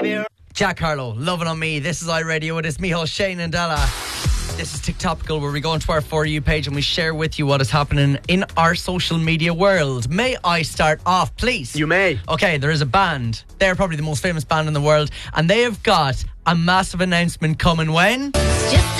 Jack Harlow, Loving on Me. This is iRadio. It is me, host Shane and Della. This is TikTopical, where we go into our For You page and we share with you what is happening in our social media world. May I start off, please? You may. Okay, there is a band. They're probably the most famous band in the world, and they have got a massive announcement coming when? Just